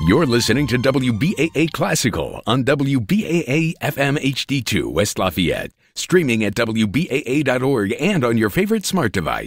You're listening to WBAA Classical on WBAA FM HD2 West Lafayette. Streaming at WBAA.org and on your favorite smart device.